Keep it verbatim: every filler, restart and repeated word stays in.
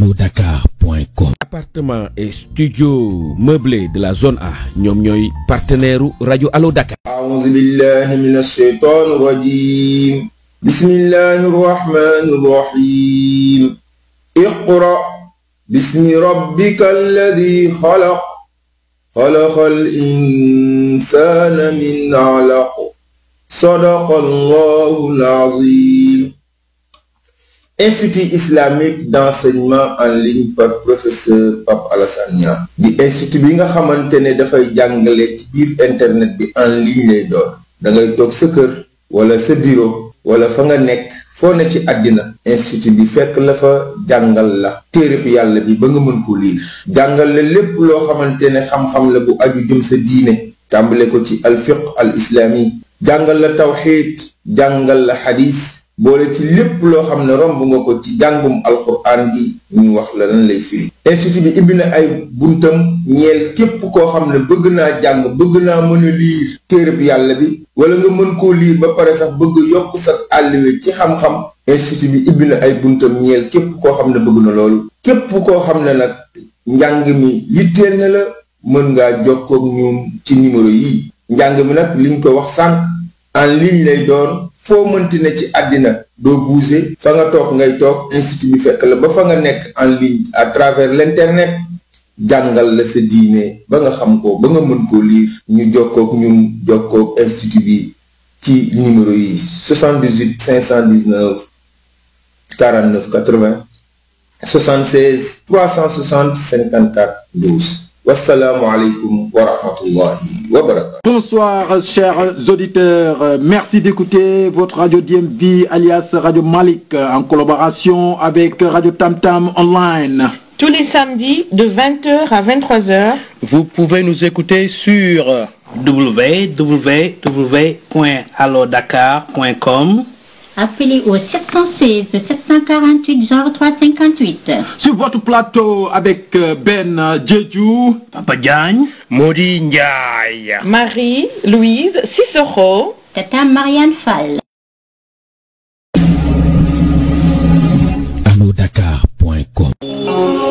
allo dakar point com. Appartement et studio meublé de la zone A ñoom ñooy partenaire rajo Allo Dakar. A'uuzu billahi minash shaytaanir rajiim. Bismillahir rahmanir rahiim. Iqra bismi rabbikal ladhi khalaq. Khalaqal insaana min 'alaq. Sadaqallahul azim. Institut islamique d'enseignement en ligne par professeur Pape Alassane Niang di institut bi nga xamante ne dafay jàngale ci biir internet bi en ligne lay doon da ngay toog sa kër wala sa bureau wala fa nga nekk foo ne ci àddina institut bi fekk la fa jàngal la téereb yàlla bi ba nga mën ko liir jàngal la lépp loo xamante ne xam-xam la bu aju jëm sa diine tàmbale ko ci al fiqh al islami jàngal la tawxiid jàngal la xadis boole ci lépp loo xam ne romb nga ko ci jàngum alxuraan gi ñu wax la lan lay firi institut bi ibbi na ay buntam ñeel képp koo xam ne bëgg naa jàng bëgg naa mën a liir téereb yàlla bi wala nga mën koo liir ba pare sax bëgg yokk sa àlliwe ci xam-xam institut bi ibbi na ay buntam ñeel képp koo xam ne bëgg na loolu képp koo xam ne nag njàng mi yitteel na la mën ngaa jokkoo ak ñoom ci numéro yi njàng mi nag liñ ko wax sànq en ligne lay doon foo mënti ne ci àddina doo bouger fa nga toog ngay toog institut bi fekk la ba fa nga nekk en ligne à travers l'internet jàngal la sa diine ba nga xam ko ba nga mën koo lire ñu jokkook ñun jokkook institut bi ci numéro yi soixante-dix-huit cinq cent dix-neuf quarante-neuf quatre-vingts soixante-seize trois cent soixante cinquante-quatre douze. Wassalamu alaikum wa rahmatullahi wa barakatuh. Bonsoir chers auditeurs, merci d'écouter votre radio D M V alias Radio Malik en collaboration avec Radio Tam Tam Online. Tous les samedis de vingt heures à vingt-trois heures. Vous pouvez nous écouter sur w w w point allo dakar point com. Appelez au sept cent seize sept cent quarante-huit zéro trois cinquante-huit. Sur votre plateau avec Ben Djedjou, Papa Diagne, Modi Ndiaye, Marie-Louise Cicero, Tata Marianne Fall. allo dakar point com.